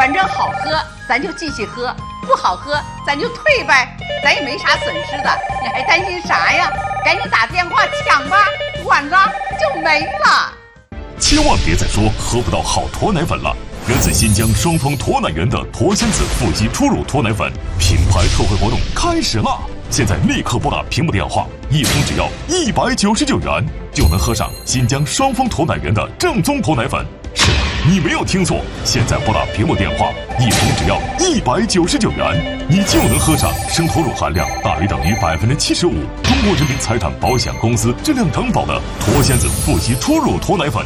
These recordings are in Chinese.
反正好喝咱就继续喝，不好喝咱就退呗，咱也没啥损失的，你还担心啥呀？赶紧打电话抢吧，晚了就没了。 千万别再说喝不到好驼奶粉了。源自新疆双峰驼奶源的驼仙子富硒初乳驼奶粉品牌特惠活动开始啦！现在立刻拨打屏幕电话，一封只要199元，就能喝上新疆双峰驼奶源的正宗驼奶粉。是的，你没有听错，现在拨打屏幕电话，一封只要199元，你就能喝上生驼乳含量大于等于75%，中国人民财产保险公司质量承保的驼仙子富硒初乳驼奶粉。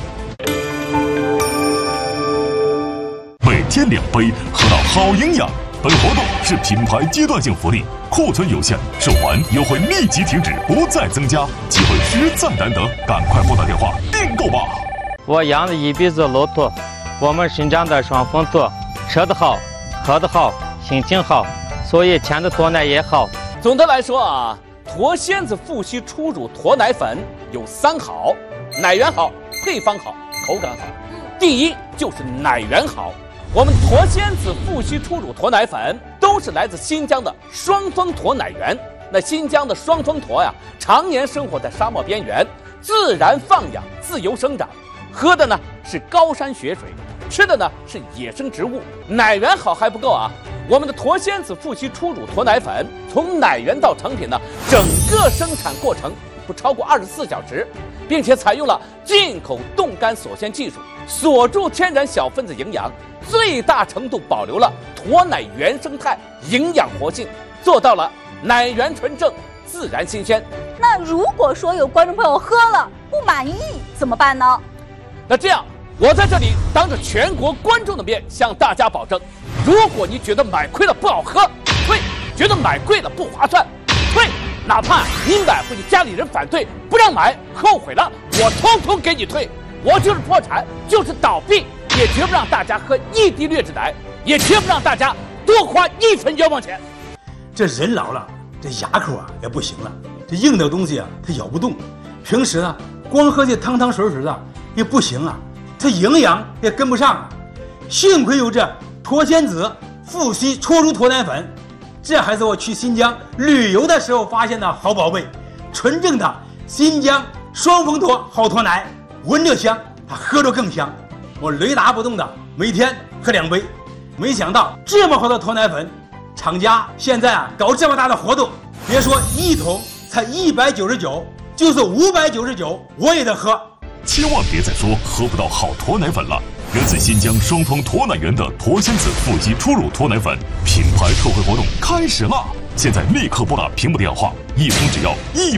每天2杯，喝到好营养。本活动是品牌阶段性福利，库存有限，售完优惠立即停止，不再增加，机会实在难得，赶快拨打电话订购吧。 我养了一辈子骆驼，我们生长的双峰驼，吃得好，喝得好，心情好，所以牵的驼奶也好。 总的来说啊，驼仙子富硒初乳驼奶粉有3好：奶源好，配方好，口感好。第一就是奶源好。我们驼仙子富硒初乳驼奶粉都是来自新疆的双峰驼奶源。那新疆的双峰驼呀，常年生活在沙漠边缘，自然放养，自由生长，喝的呢是高山雪水，吃的呢是野生植物。奶源好还不够啊，我们的驼仙子富硒初乳驼奶粉从奶源到成品呢，整个生产过程不超过24小时，并且采用了进口冻干锁鲜技术，锁住天然小分子营养，最大程度保留了驼奶原生态营养活性，做到了奶源纯正、自然新鲜。 那如果说有观众朋友喝了不满意怎么办呢？ 那这样，我在这里当着全国观众的面向大家保证，如果你觉得买亏了不好喝，退；觉得买贵了不划算，退。哪怕你买回去家里人反对不让买，后悔了，我通通给你退。我就是破产，就是倒闭，也绝不让大家喝1滴劣质奶，也绝不让大家多花1分冤枉钱。 这人老了，这牙口啊也不行了，这硬的东西啊它咬不动，平时呢光喝这汤汤水水的也不行啊，它营养也跟不上啊。幸亏有这驼仙子富硒初乳驼奶粉，这还是我去新疆旅游的时候发现的好宝贝，纯正的新疆双峰驼好驼奶，闻着香，它喝着更香。我雷打不动的每天喝2杯，没想到这么好的驼奶粉，厂家现在啊搞这么大的活动，别说1桶才199，就是599我也得喝。 千万别再说喝不到好驼奶粉了。源自新疆双峰驼奶源的驼仙子富硒初乳驼奶粉品牌特惠活动开始啦！现在立刻拨打屏幕电话，一封只要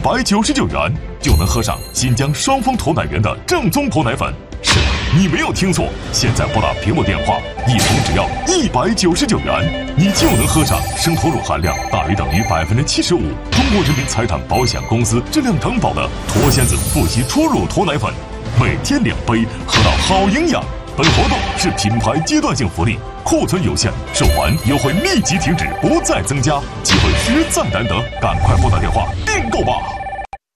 199元，就能喝上新疆双峰驼奶源的正宗驼奶粉。是的，你没有听错，现在拨打屏幕电话，一封只要199元，你就能喝上生驼乳含量大于等于75%，中国人民财产保险公司质量承保的驼仙子富硒初乳驼奶粉。每天2杯，喝到好营养。本活动是品牌阶段性福利，库存有限，售完优惠立即停止，不再增加，机会实在难得，赶快拨打电话订购吧。